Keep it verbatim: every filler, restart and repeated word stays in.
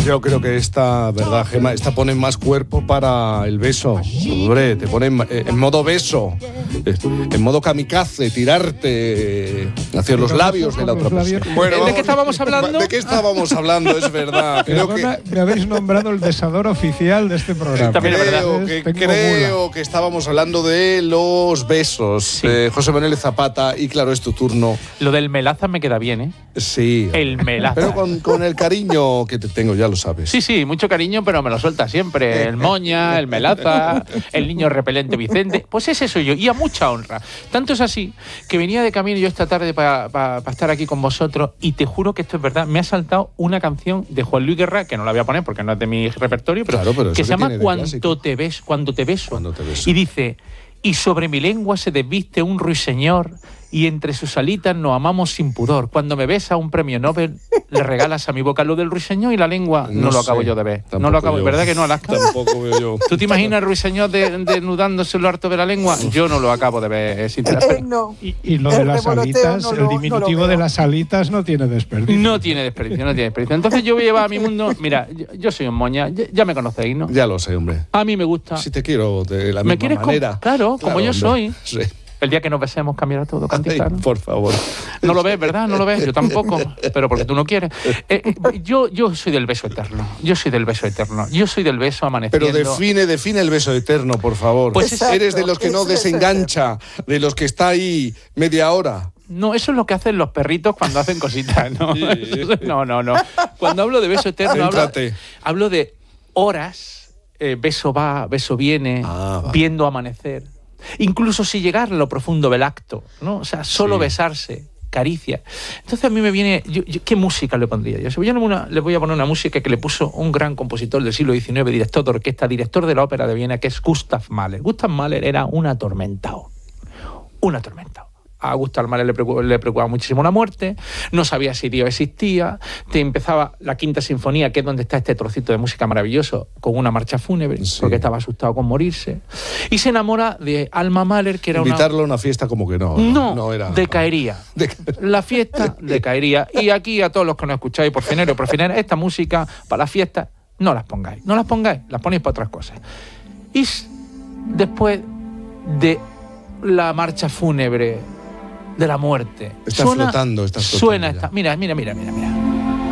yo creo que esta, ¿verdad, Gemma? Esta pone más cuerpo para el beso. Hombre, te pone en, en modo beso, en modo kamikaze, tirarte hacia los labios de la otra persona. Bueno, ¿De qué estábamos hablando? ¿De qué estábamos hablando? Es verdad. Creo que, me habéis nombrado el besador oficial de este programa. También es verdad. creo, que, creo que estábamos hablando de los besos. Sí. Eh, José Manuel Zapata, y claro, es tu turno. Lo del melaza me queda bien, ¿eh? Sí. El melaza. Pero con, con el cariño que te tengo, ya lo sabes. Sí, sí, mucho cariño, pero me lo suelta siempre. El moña, el melaza, el niño repelente Vicente. Pues ese soy yo, y a mucha honra. Tanto es así que venía de camino yo esta tarde para pa, pa estar aquí con vosotros, y te juro que esto es verdad. Me ha saltado una canción de Juan Luis Guerra, que no la voy a poner porque no es de mi repertorio, pero, claro, pero que se llama Cuando te ves, Cuando te beso. Cuando te beso. Y dice: y sobre mi lengua se desviste un ruiseñor, y entre sus alitas nos amamos sin pudor. Cuando me besa un premio Nobel, le regalas a mi boca lo del ruiseñor, y la lengua no, no lo acabo sé, yo de ver. No lo acabo, yo. ¿Verdad que no, Alaska? Tampoco veo yo. ¿Tú te imaginas el ruiseñor de, desnudándose lo harto de la lengua? Yo no lo acabo de ver. Es eh, no. Y, y lo de las alitas, no lo, el diminutivo no de las alitas no tiene desperdicio. No tiene desperdicio, no tiene desperdicio. Entonces yo voy a llevar a mi mundo. Mira, yo, yo soy un moña, ya, ya me conocéis, ¿no? Ya lo sé, hombre. A mí me gusta. Si te quiero de la ¿Me misma quieres manera. Con, claro, como claro, yo soy. Sí. El día que nos besemos cambiará todo, Cantica, ¿no? Por favor. No lo ves, ¿verdad? No lo ves, yo tampoco, pero porque tú no quieres. Eh, eh, yo, yo soy del beso eterno, yo soy del beso eterno, yo soy del beso amaneciendo. Pero define, define el beso eterno, por favor. Pues exacto, eres de los que no desengancha, de los que está ahí media hora. No, eso es lo que hacen los perritos cuando hacen cositas, ¿no? Sí. No, no, no. Cuando hablo de beso eterno, hablo, hablo de horas, eh, beso va, beso viene, ah, va. viendo amanecer. Incluso si llegar a lo profundo del acto, ¿no? O sea, solo sí. besarse, caricia. Entonces a mí me viene... Yo, yo, ¿qué música le pondría yo? Yo una, le voy a poner una música que le puso un gran compositor del siglo diecinueve, director de orquesta, director de la Ópera de Viena, que es Gustav Mahler. Gustav Mahler era un atormentado. Un atormentado. A Gustav Mahler le preocupaba, le preocupaba muchísimo la muerte, no sabía si Dios existía, te empezaba la Quinta Sinfonía, que es donde está este trocito de música maravilloso, con una marcha fúnebre, sí. porque estaba asustado con morirse, y se enamora de Alma Mahler, que era Invitarlo una... a una fiesta como que no. No, no, no era... decaería. De... La fiesta decaería. Y aquí a todos los que nos escucháis, por finero y por finero, esta música para las fiestas, no las pongáis, no las pongáis, las ponéis para otras cosas. Y después de la marcha fúnebre de la muerte. Está suena, flotando, está flotando. Suena esta. Mira, mira, mira, mira, mira.